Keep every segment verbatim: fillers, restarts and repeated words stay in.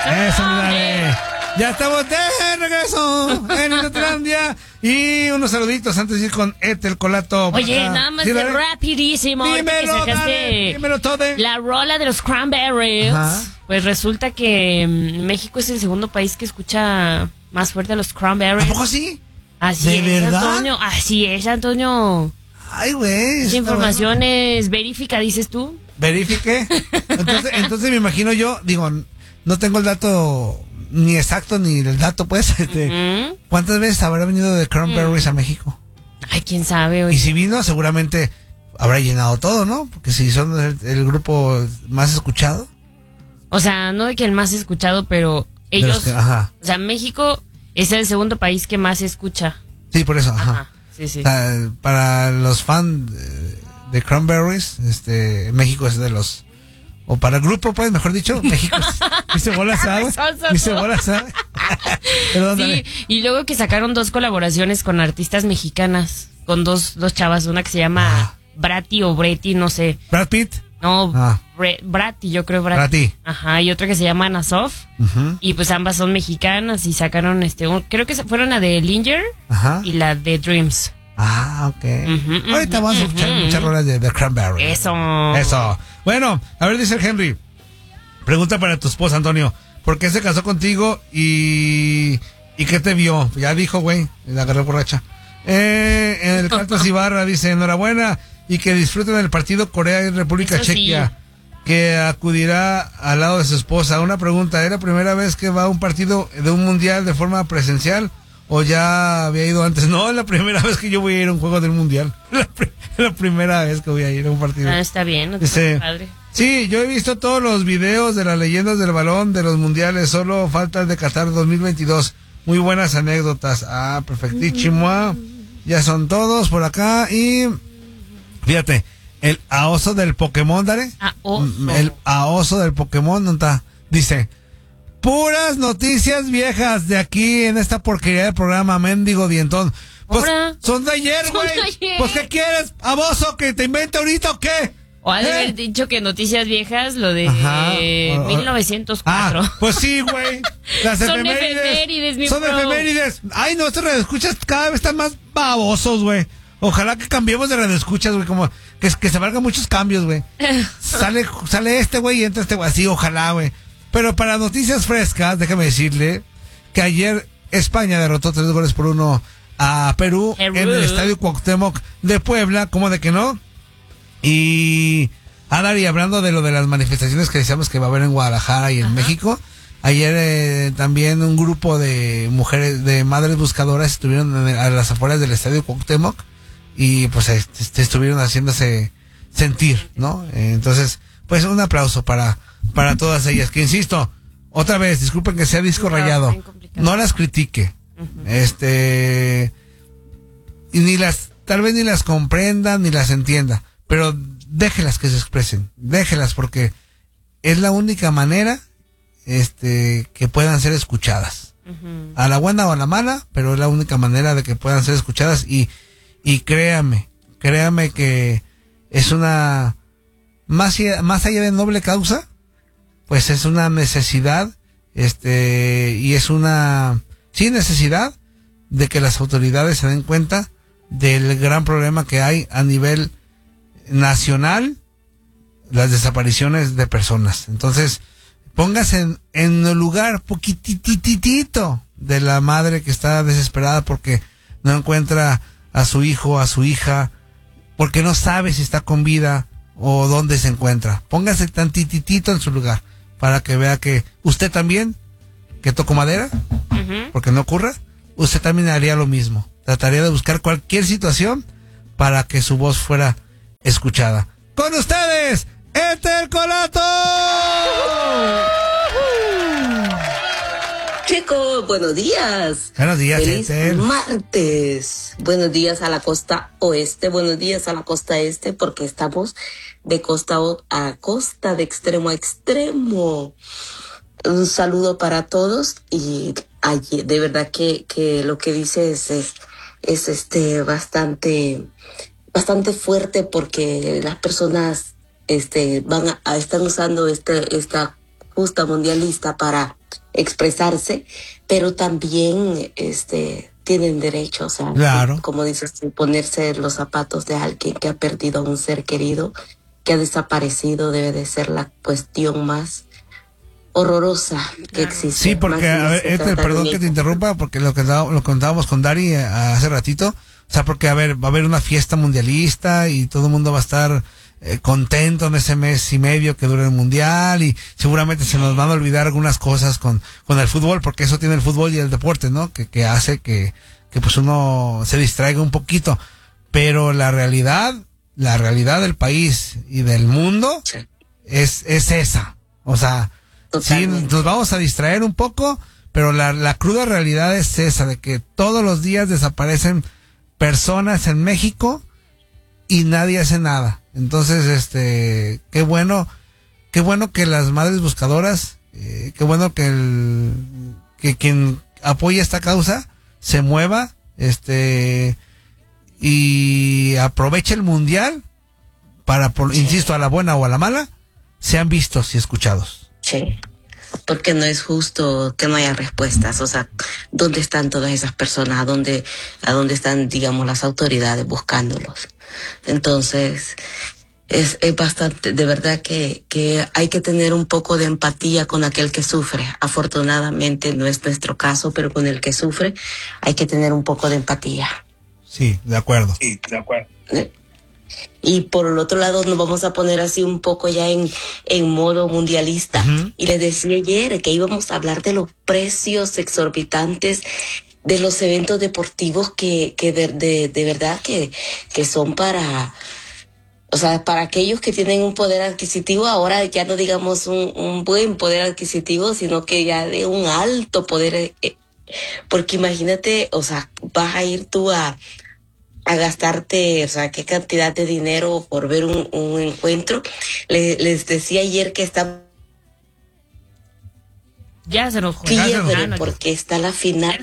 Eso, dale. Ya estamos de regreso en Inutilandia. Y unos saluditos antes de ir con Ethel Colato. Oye, acá. Nada más sí, de dale. rapidísimo. Dímelo, que dale, dímelo todo. La rola de los Cranberries. Ajá. Pues resulta que um, México es el segundo país que escucha más fuerte a los Cranberries. ¿A poco sí? Así ¿De es, verdad? Antonio. Así es, Antonio. Ay, güey. Esa información bueno. es verífica, dices tú. ¿Verifique? Entonces, entonces me imagino yo, digo, no tengo el dato ni exacto ni el dato, pues. Este, uh-huh. ¿Cuántas veces habrá venido de Cranberries uh-huh. a México? Ay, quién sabe. Oye. Y si vino, seguramente habrá llenado todo, ¿no? Porque si son el, el grupo más escuchado. O sea, no de que el más escuchado, pero ellos, que, ajá. o sea, México es el segundo país que más escucha. Sí, por eso, ajá. ajá. Sí, sí. O sea, para los fans de, de Cranberries, este, México es de los, o para el grupo, pues, mejor dicho, México es, dice bola sabe, dice bola sabe. Perdón, sí, dale. Y luego que sacaron dos colaboraciones con artistas mexicanas, con dos, dos chavas, una que se llama ah. Brati o Breti, no sé. Brad Pitt. No, ah. Bre- Brati, yo creo Brati. Brati. Ajá, y otra que se llama Ana Sof. Uh-huh. Y pues ambas son mexicanas y sacaron este, un, creo que fueron la de Linger Ajá. y la de Dreams. Ah, ok. Uh-huh, Ahorita uh-huh, vamos a escuchar uh-huh. muchas rolas de The Cranberries. Eso. Eso. Bueno, a ver, dice el Henry. Pregunta para tu esposa, Antonio. ¿Por qué se casó contigo y, y qué te vio? Ya dijo, güey, la agarró borracha. Eh, en el Cartas Ibarra dice, enhorabuena y que disfruten del partido Corea y República Eso Chequia, sí. Que acudirá al lado de su esposa. Una pregunta, ¿es la primera vez que va a un partido de un mundial de forma presencial o ya había ido antes? No, es la primera vez que yo voy a ir a un juego del mundial. La, pr- la primera vez que voy a ir a un partido. Ah, está bien, no dice, padre. Sí, yo he visto todos los videos de las leyendas del balón de los mundiales, solo falta el de Qatar dos mil veintidós. Muy buenas anécdotas. Ah, perfectísimo. Ya son todos por acá y fíjate, el aoso del Pokémon, dale. Aoso. El aoso del Pokémon, ¿dónde está? Dice, puras noticias viejas de aquí en esta porquería de programa, mendigo dientón. Pues ¿Ahora? Son de ayer, güey. Pues ¿qué quieres? ¿Aboso que te invente ahorita o qué? O ha de haber dicho que noticias viejas, lo de eh, mil novecientos cuatro. Ah, pues sí, güey. Las Son efemérides. efemérides, mi Son bro. efemérides. Ay, nuestros radioescuchas cada vez están más babosos, güey. Ojalá que cambiemos de radioescuchas, güey, como que, que se valgan muchos cambios, güey. Sale, sale este güey y entra este güey, así, ojalá, güey. Pero para noticias frescas, déjame decirle que ayer España derrotó tres goles por uno a Perú Perú. en el Estadio Cuauhtémoc de Puebla, ¿cómo de que no? Y Adar, y hablando de lo de las manifestaciones que decíamos que va a haber en Guadalajara y en Ajá. México, ayer eh, también un grupo de mujeres, de madres buscadoras estuvieron en el, a las afueras del Estadio Cuauhtémoc y pues este, estuvieron haciéndose sentir, ¿no? Eh, entonces, pues un aplauso para, para todas ellas, que insisto, otra vez, disculpen que sea disco no, rayado, no las critique, uh-huh. este, y ni las, tal vez ni las comprenda, ni las entienda, pero déjelas que se expresen, déjelas porque es la única manera este que puedan ser escuchadas. Uh-huh. A la buena o a la mala, pero es la única manera de que puedan ser escuchadas y, y créame, créame que es una más, más allá de noble causa, pues es una necesidad, este, y es una sí necesidad de que las autoridades se den cuenta del gran problema que hay a nivel nacional, las desapariciones de personas. Entonces, póngase en, en el lugar poquitititito de la madre que está desesperada porque no encuentra a su hijo, a su hija, porque no sabe si está con vida o dónde se encuentra. Póngase tantititito en su lugar para que vea que usted también, que tocó madera, uh-huh. porque no ocurra, usted también haría lo mismo. Trataría de buscar cualquier situación para que su voz fuera escuchada. Con ustedes, Ethel Colato. Chicos, buenos días. Buenos días, Feliz Ethel. martes. Buenos días a la costa oeste, buenos días a la costa este, porque estamos de costa a costa, de extremo a extremo. Un saludo para todos y ayer, de verdad que, que lo que dices es, es este bastante bastante fuerte porque las personas este van a, a están usando este esta justa mundialista para expresarse, pero también este tienen derecho, o sea, claro, como dices, ponerse los zapatos de alguien que ha perdido a un ser querido, que ha desaparecido, debe de ser la cuestión más horrorosa que claro. existe. Sí, porque, a ver, este, perdón que te interrumpa, porque lo que lo contábamos con Dari hace ratito, o sea, porque, a ver, va a haber una fiesta mundialista y todo el mundo va a estar eh, contento en ese mes y medio que dura el mundial, y seguramente se nos van a olvidar algunas cosas con, con el fútbol, porque eso tiene el fútbol y el deporte, ¿no? Que, que hace que, que pues uno se distraiga un poquito. Pero la realidad, la realidad del país y del mundo sí. es, es esa. O sea, totalmente. Sí, nos vamos a distraer un poco, pero la, la cruda realidad es esa, de que todos los días desaparecen personas en México y nadie hace nada. Entonces, este, qué bueno, qué bueno que las madres buscadoras, eh, qué bueno que el, que quien apoya esta causa se mueva, este, y aproveche el mundial para, por, sí. insisto, a la buena o a la mala, sean vistos y escuchados. Sí. Porque no es justo que no haya respuestas, o sea, ¿dónde están todas esas personas? ¿A dónde, a dónde están, digamos, las autoridades buscándolos? Entonces, es, es bastante, de verdad que, que hay que tener un poco de empatía con aquel que sufre. Afortunadamente no es nuestro caso, pero con el que sufre hay que tener un poco de empatía. Sí, de acuerdo. Sí, de acuerdo. Y por el otro lado nos vamos a poner así un poco ya en, en modo mundialista. Uh-huh. Y les decía ayer que íbamos a hablar de los precios exorbitantes de los eventos deportivos que, que de, de, de verdad que, que son para, o sea, para aquellos que tienen un poder adquisitivo, ahora ya no digamos un, un buen poder adquisitivo, sino que ya de un alto poder, eh, porque imagínate, o sea, vas a ir tú a a gastarte, o sea, qué cantidad de dinero por ver un, un encuentro. Le, les decía ayer que está ya se nos fiebre porque está la final.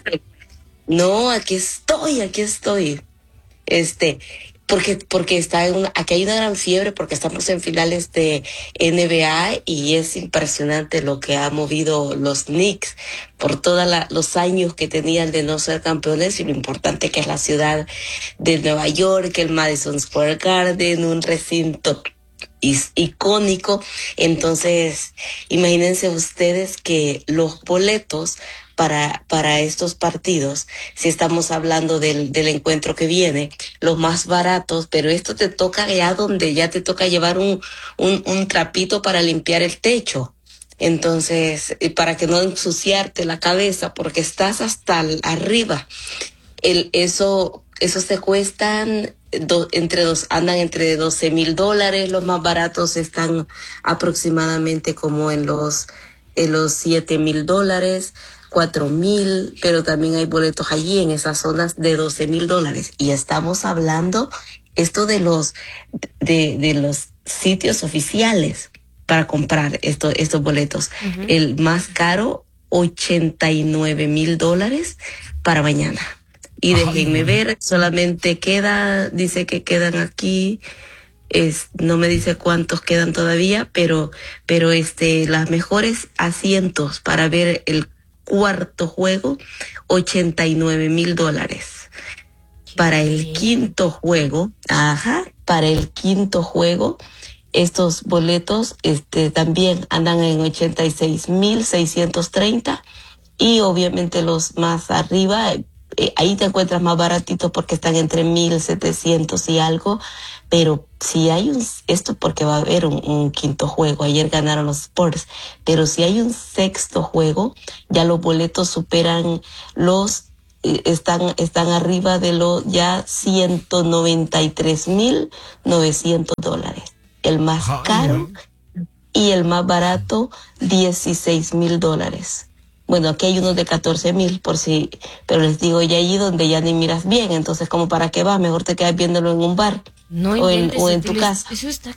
No, aquí estoy, aquí estoy. Este, porque porque está en una, aquí hay una gran fiebre porque estamos en finales de N B A y es impresionante lo que ha movido los Knicks por todos los años que tenían de no ser campeones y lo importante que es la ciudad de Nueva York, el Madison Square Garden, un recinto is, icónico. Entonces, imagínense ustedes que los boletos para para estos partidos, si estamos hablando del, del encuentro que viene, los más baratos, pero esto te toca ya donde ya te toca llevar un, un, un trapito para limpiar el techo. Entonces, para que no ensuciarte la cabeza, porque estás hasta el, arriba. El, eso, esos te cuestan, do, entre dos, andan entre doce mil dólares, los más baratos están aproximadamente como en los, en los siete mil dólares. cuatro mil, pero también hay boletos allí en esas zonas de doce mil dólares. Y estamos hablando esto de los de, de los sitios oficiales para comprar esto, estos boletos. Uh-huh. El más caro, ochenta y nueve mil dólares para mañana. Y déjenme Ay, ver, solamente queda, dice que quedan aquí, es, no me dice cuántos quedan todavía, pero, pero este, las mejores asientos para ver el cuarto juego, ochenta y nueve mil dólares. Para el quinto juego, ajá, para el quinto juego, estos boletos este también andan en ochenta y seis mil seiscientos treinta y obviamente los más arriba, eh, ahí te encuentras más baratitos porque están entre mil setecientos y algo, pero si hay un, esto porque va a haber un, un quinto juego, ayer ganaron los Spurs, pero si hay un sexto juego, ya los boletos superan los, eh, están, están arriba de los ya ciento noventa y tres mil novecientos dólares. El más caro y el más barato, dieciséis mil dólares. Bueno, aquí hay unos de catorce mil por si, pero les digo, ya allí donde ya ni miras bien, entonces como para qué vas, mejor te quedas viéndolo en un bar no o en, o en tu casa. Eso está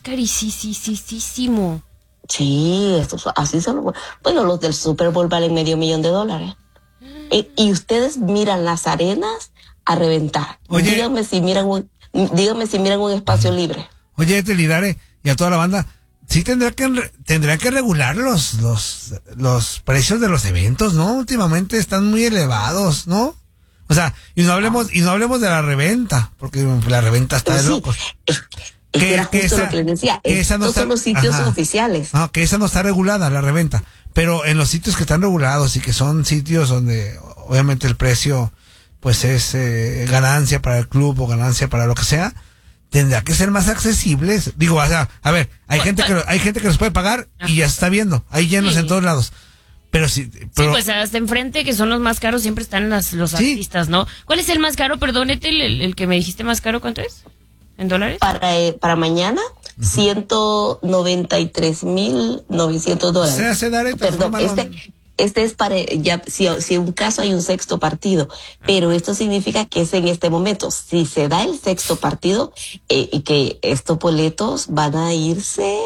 carísimo. Sí, esto, así solo, bueno, los del Super Bowl valen medio millón de dólares. Mm. Y, y ustedes miran las arenas a reventar. Oye, díganme si miran un, díganme si miran un espacio libre. Oye, Telidare, y a toda la banda, sí tendrá que tendrá que regular los, los, los precios de los eventos, ¿no? Últimamente están muy elevados, ¿no? O sea, y no hablemos, y no hablemos de la reventa, porque la reventa está de Sí, locos. es, es que era justo esa- lo que les decía. que esa no Estos son está- los sitios ajá. oficiales. Ah, que esa no está regulada, la reventa. Pero en los sitios que están regulados y que son sitios donde obviamente el precio pues es eh, ganancia para el club o ganancia para lo que sea, tendrá que ser más accesibles. Digo, o sea, a ver, hay gente que hay gente que los puede pagar y ya se está viendo, hay llenos Sí. en todos lados. Pero sí, pero, Sí, pues hasta enfrente, que son los más caros, siempre están las, los Sí. artistas, ¿no? ¿Cuál es el más caro? Perdónete, el, el, el que me dijiste más caro, ¿cuánto es? ¿En dólares? Para, eh, para mañana, ciento noventa y tres mil novecientos dólares. Se hace dar esto, Perdón, tómalo. este, este es para, ya, si, si en un caso hay un sexto partido, pero esto significa que es en este momento. Si se da el sexto partido, eh, y que estos boletos van a irse,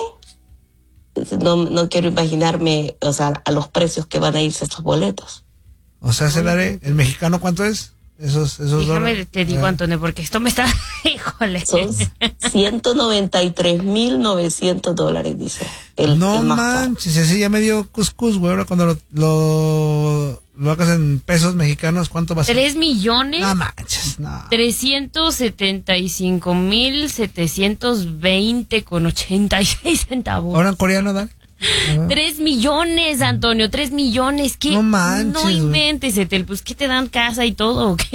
no, no quiero imaginarme, o sea, a los precios que van a irse estos boletos. o sea, se daré el mexicano ¿cuánto es? Esos esos Déjame, dólares. te digo, Ah. Antonio, porque esto me está... Híjole. Son ciento noventa y tres mil novecientos dólares, dice. El, No el más caro. manches, ese ya me dio cuscús, güey. Ahora cuando lo, lo, lo hagas en pesos mexicanos, ¿cuánto va a ser? Tres millones No manches, no. trescientos setenta y cinco mil setecientos veinte con ochenta y seis centavos. Ahora en coreano, dale. Tres millones, Antonio, tres millones. ¿Qué? No manches, No güey. inventes, Etel, pues ¿qué te dan casa y todo? ¿O qué?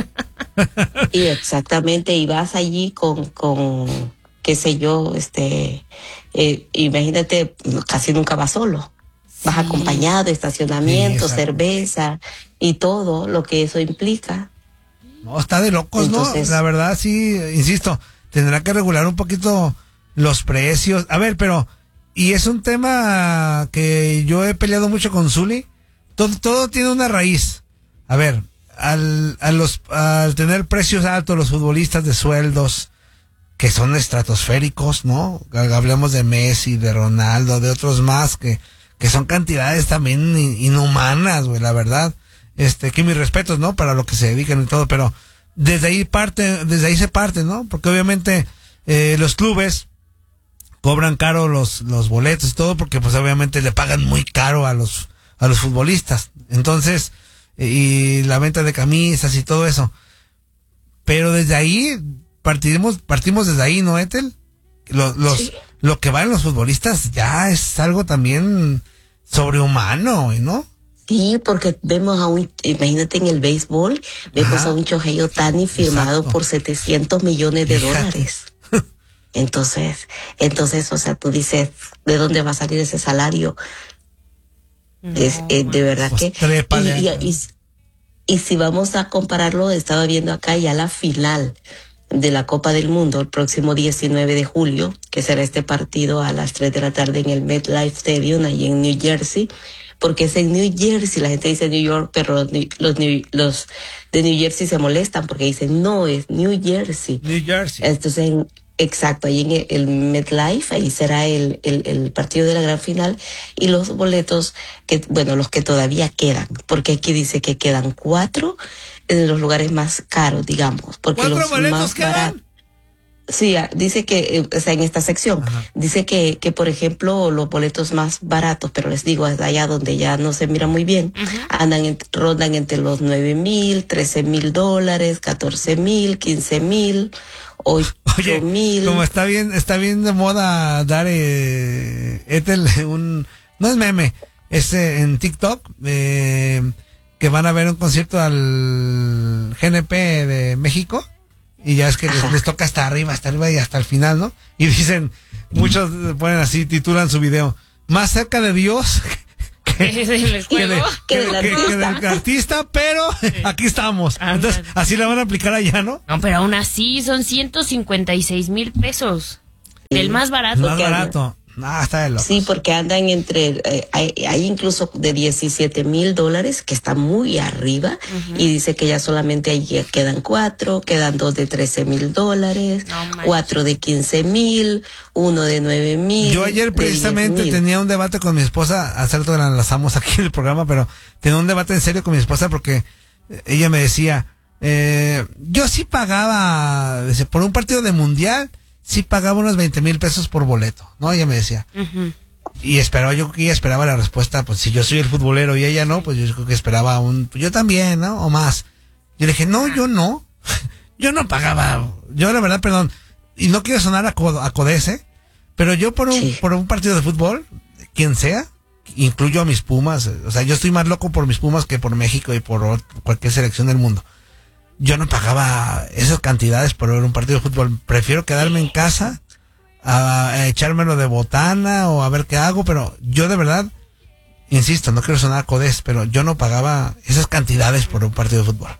Y exactamente, y vas allí con, con qué sé yo, este, eh, imagínate, casi nunca vas solo. Vas Sí. acompañado, estacionamiento, Sí, exacto. cerveza y todo lo que eso implica. No, está de locos, Entonces- ¿no? La verdad, sí, insisto, tendrá que regular un poquito los precios. A ver, pero, y es un tema que yo he peleado mucho con Zuli. Todo, todo tiene una raíz. A ver, al, a los, al tener precios altos los futbolistas de sueldos que son estratosféricos, ¿no? Hablemos de Messi, de Ronaldo, de otros más que, que son cantidades también in- inhumanas, güey, la verdad. Este, que mis respetos, ¿no? Para lo que se dedican y todo, pero desde ahí parte, desde ahí se parte, ¿no? Porque obviamente eh, los clubes cobran caro los, los boletos y todo, porque pues obviamente le pagan muy caro a los, a los futbolistas. Entonces, y la venta de camisas y todo eso. Pero desde ahí, partimos, partimos desde ahí, ¿no, Ethel? Los, los, Sí. Lo que valen los futbolistas ya es algo también sobrehumano, ¿no? Sí, porque vemos a un, imagínate en el béisbol, vemos Ajá. a un Shohei Ohtani firmado Exacto. por setecientos millones de Fíjate. dólares. Entonces, entonces, o sea, tú dices, ¿de dónde va a salir ese salario? es eh, de verdad Pues que trépale. y, y, y, y si vamos a compararlo, estaba viendo acá ya la final de la Copa del Mundo el próximo diecinueve de julio, que será este partido a las tres de la tarde en el MetLife Stadium, ahí en New Jersey, porque es en New Jersey, la gente dice New York, pero los, los, los de New Jersey se molestan porque dicen, no, es New Jersey. New Jersey. Entonces, en, exacto, ahí en el, el MetLife, ahí será el, el, el partido de la gran final y los boletos, que bueno, los que todavía quedan, porque aquí dice que quedan cuatro en los lugares más caros, digamos. Porque ¿Cuatro los boletos más quedan? baratos. Sí, ah, dice que, eh, o sea, en esta sección, Ajá. dice que, que, por ejemplo, los boletos más baratos, pero les digo, allá donde ya no se mira muy bien, Ujú. andan, en- rondan entre los nueve mil, trece mil dólares, catorce mil, quince mil, ocho Oye, mil. como está bien, está bien de moda dar eh, Ethel un, no es meme, es eh, en TikTok, eh, que van a ver un concierto al G N P de México y ya es que les, les toca hasta arriba, hasta arriba y hasta el final, ¿no? Y dicen, muchos ponen así, titulan su video, más cerca de Dios que, ¿Es el que, de- juego? Que del que- que- que artista. del artista, pero aquí estamos. Entonces, Ándale. así la van a aplicar allá, ¿no? No, pero aún así son ciento cincuenta y seis mil pesos. Del más barato. Más que anda. barato. Ah, está de loco. Sí, porque andan entre, eh, hay, hay incluso de diecisiete mil dólares, que está muy arriba, y dice que ya solamente ahí ya quedan cuatro, quedan dos de trece mil dólares, No manches. cuatro de quince mil, uno de nueve mil. Yo ayer precisamente tenía un debate con mi esposa, hace rato la enlazamos aquí en el programa, pero tenía un debate en serio con mi esposa porque ella me decía, eh, yo sí pagaba dice, por un partido de mundial, sí pagaba unos veinte mil pesos por boleto, ¿no? Ella me decía. Uh-huh. Y esperaba, yo creo que ella esperaba la respuesta, pues si yo soy el futbolero y ella no, pues yo creo que esperaba un, yo también, ¿no? O más. Yo le dije, no, yo no. Yo no pagaba, yo la verdad, perdón, y no quiero sonar a, co- a codese, pero yo por un, sí. por un partido de fútbol, quien sea, incluyo a mis Pumas, o sea, yo estoy más loco por mis Pumas que por México y por cualquier selección del mundo. Yo no pagaba esas cantidades por ver un partido de fútbol, prefiero quedarme en casa a, a echármelo de botana o a ver qué hago, pero yo de verdad, insisto, no quiero sonar a codés, pero yo no pagaba esas cantidades por un partido de fútbol.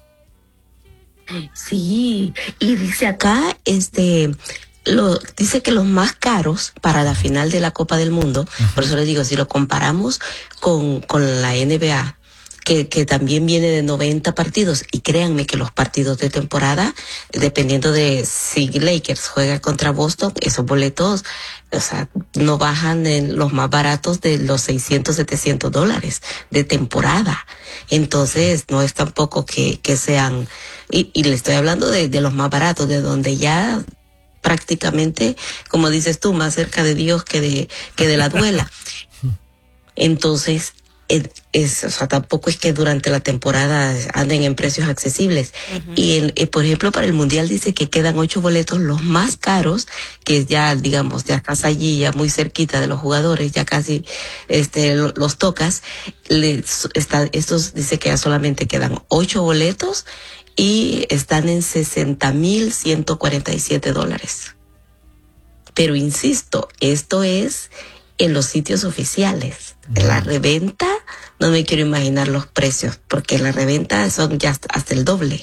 Sí, y dice acá, este, lo, dice que los más caros para la final de la Copa del Mundo, uh-huh. por eso les digo, si lo comparamos con, con la N B A, que, que también viene de noventa partidos, y créanme que los partidos de temporada, dependiendo de si Lakers juega contra Boston, esos boletos, o sea, no bajan en los más baratos de los seiscientos, setecientos dólares de temporada. Entonces, no es tampoco que, que sean, y, y le estoy hablando de, de los más baratos, de donde ya prácticamente, como dices tú, más cerca de Dios que de, que de la duela. Entonces, es, es, o sea, tampoco es que durante la temporada anden en precios accesibles. Uh-huh. Y, el, eh, por ejemplo, para el Mundial dice que quedan ocho boletos, los más caros, que ya, digamos, ya estás allí, ya muy cerquita de los jugadores, ya casi este los tocas. Les, está, estos dice que ya solamente quedan ocho boletos y están en sesenta mil ciento cuarenta y siete dólares. Pero insisto, esto es en los sitios oficiales. En la reventa, no me quiero imaginar los precios, porque en la reventa son ya hasta, hasta el doble.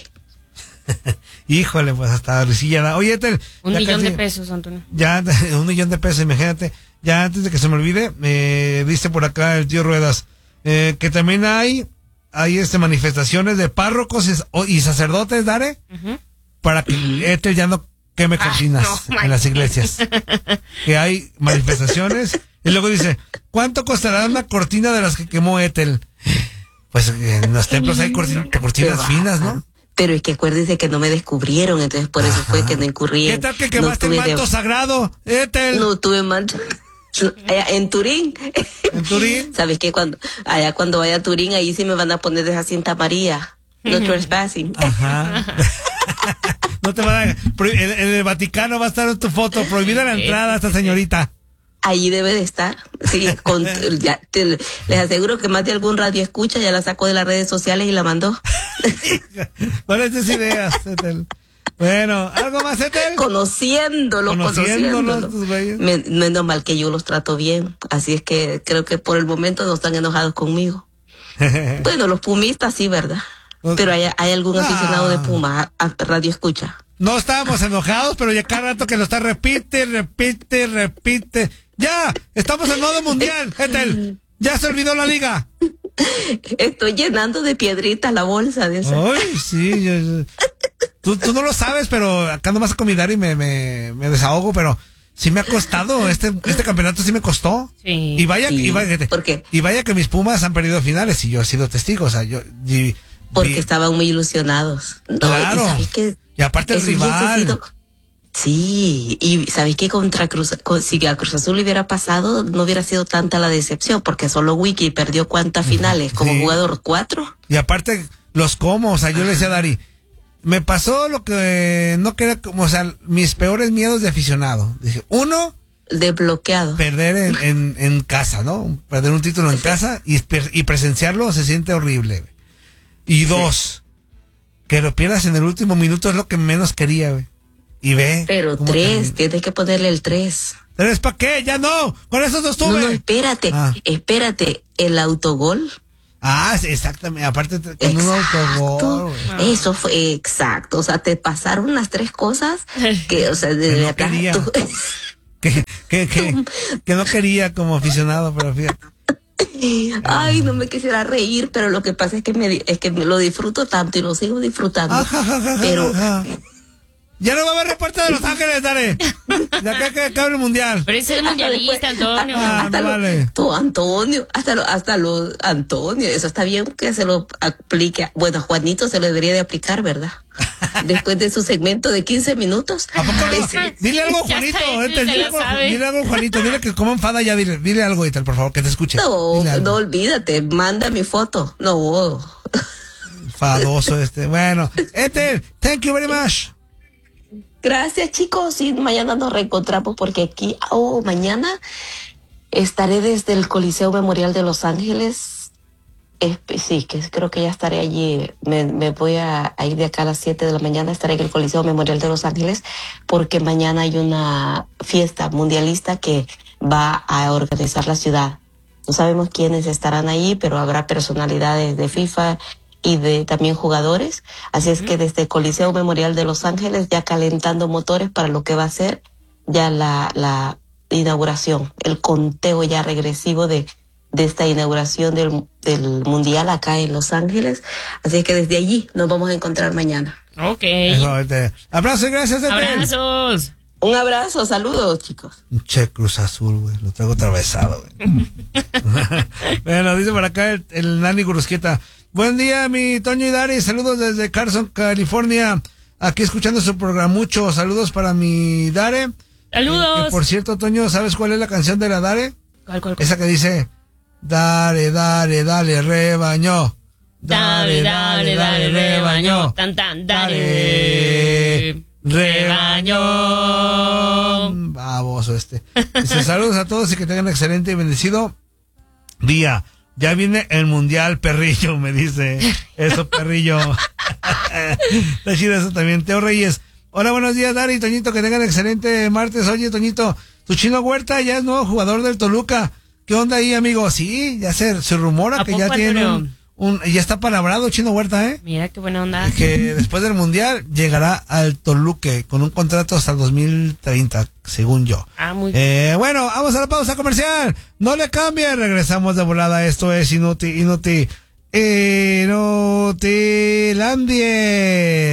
Híjole, pues hasta risilla. Oye, Ethel, un millón casi, de pesos, Antonio. Ya, un millón de pesos, imagínate. Ya antes de que se me olvide, me dice por acá el tío Ruedas, eh, que también hay, hay este manifestaciones de párrocos y, y sacerdotes, Dare, uh-huh. para que Ethel ya no queme cortinas ah, no, en las iglesias. Que hay manifestaciones. Y luego dice, ¿cuánto costará una cortina de las que quemó Ethel? Pues en los templos hay cortinas, cortinas finas, ¿no? Pero es que acuérdense que no me descubrieron, entonces por eso Ajá. fue que no incurrí. ¿Qué tal que quemaste no el manto de... sagrado, Ethel? No tuve manto. Allá en Turín. ¿En Turín? ¿Sabes qué? Cuando, allá cuando vaya a Turín, ahí sí me van a poner de esa cinta María. No trespassing. Ajá. No te van a... En el Vaticano va a estar tu foto, prohibida la entrada a esta señorita. Allí debe de estar. Sí, con, ya, te, les aseguro que más de algún radio escucha, ya la sacó de las redes sociales y la mandó. ¿Cuáles tus ideas, Ethel? Bueno, ¿algo más, Ethel? Conociéndolos, conociéndolos. conociéndolos. Menos mal que yo los trato bien. Así es que creo que por el momento no están enojados conmigo. Bueno, los pumistas sí, ¿verdad? Pero hay, hay algún aficionado ah. de Puma a, a radio escucha. No estábamos enojados, pero ya cada rato que lo está repite, repite, repite. Ya, estamos en modo mundial, Ethel. Ya se olvidó la liga. Estoy llenando de piedritas la bolsa de esa. Ay, sí. Yo, yo. Tú, tú no lo sabes, pero acá nomás a comidar y me, me, me desahogo, pero sí me ha costado. Este, este campeonato sí me costó. Sí. Y vaya, sí. y vaya, ¿Por qué? Y vaya que mis Pumas han perdido finales y yo he sido testigo, o sea, yo. Y, Porque y, estaban muy ilusionados. No, claro. Y, que y aparte el rival. Sido, sí, y sabéis que contra Cruz, con, si a Cruz Azul hubiera pasado, no hubiera sido tanta la decepción, porque solo Wiki perdió cuántas finales, como sí. jugador, cuatro. Y aparte, los como, o sea, yo le decía a Dari, me pasó lo que no quería, como, o sea, mis peores miedos de aficionado. Dije, uno, desbloqueado. Perder en, en, en casa, ¿no? Perder un título en casa y, y presenciarlo se siente horrible. Y dos, que lo pierdas en el último minuto es lo que menos quería, güey. Y ve. Pero tres, te... tienes que ponerle el tres. ¿Tres para qué? Ya no, con esos dos tuve. No, no, espérate, ah. espérate, el autogol. Ah, exactamente, aparte con exacto. un autogol. Ah. Eso fue exacto, o sea, te pasaron las tres cosas que, o sea, de que no quería. Tú... que, que, que, que no quería como aficionado, pero fíjate. Ay, no me quisiera reír, pero lo que pasa es que me es que me lo disfruto tanto y lo sigo disfrutando. Ah, ja, ja, ja, pero ja. Ya no va a haber reporte de Los Ángeles, Dare. De acá que acabe el mundial. Pero ese es el mundialista, Antonio. Ah, hasta no lo, vale. Tú, Antonio, hasta lo, hasta lo, Antonio, eso está bien que se lo aplique. Bueno, a Juanito se lo debería de aplicar, ¿verdad? después de su segmento de quince minutos. ¿A poco no? Dile algo, Juanito. Este, dile, algo, dile algo, Juanito. Dile que como enfada ya. Dile, dile algo y tal, por favor, que te escuche. No, no olvídate. Manda mi foto. No. Fadoso este. Bueno, este, thank you very much. Gracias, chicos. Y mañana nos reencontramos porque aquí, oh, mañana estaré desde el Coliseo Memorial de Los Ángeles. Eh, sí, que creo que ya estaré allí. Me, me voy a, a ir de acá a las siete de la mañana. Estaré en el Coliseo Memorial de Los Ángeles porque mañana hay una fiesta mundialista que va a organizar la ciudad. No sabemos quiénes estarán ahí, pero habrá personalidades de FIFA y de también jugadores. Así es que desde el Coliseo Memorial de Los Ángeles ya calentando motores para lo que va a ser ya la, la inauguración, el conteo ya regresivo de, de esta inauguración del, del Mundial acá en Los Ángeles. Así es que desde allí nos vamos a encontrar mañana. Ok. Eso, este. Abrazo y gracias. Este. Abrazos. Un abrazo, saludos, chicos. Che, Cruz Azul, güey. Lo traigo atravesado, güey. Bueno, dice por acá el, el Nani Gurusquieta. Buen día, mi Toño y Dari. Saludos desde Carson, California. Aquí escuchando su programucho. Saludos para mi Dare. Saludos. Eh, que por cierto, Toño, ¿sabes cuál es la canción de la Dare? ¿Cuál, cuál, cuál? Esa que dice: Dare, dare, dale, rebaño. Dale, dale, dale, rebaño. Tan, tan, dale. Rebaño. Baboso este. Dice, saludos a todos y que tengan excelente y bendecido día. Ya viene el mundial, perrillo, me dice. Eso, perrillo. Está chido eso también. Teo Reyes. Hola, buenos días, Dari y Toñito, que tengan excelente martes. Oye, Toñito, tu Chino Huerta ya es nuevo jugador del Toluca. ¿Qué onda ahí, amigo? Sí, ya se, se rumora que ya tiene un, un, ya está palabrado Chino Huerta, ¿eh? Mira qué buena onda. Que después del mundial llegará al Toluque con un contrato hasta el dos mil treinta, según yo. Ah, muy bien. Eh, bueno, vamos a la pausa comercial. No le cambie, regresamos de volada. Esto es Inútil, Inútil, Inutilandia.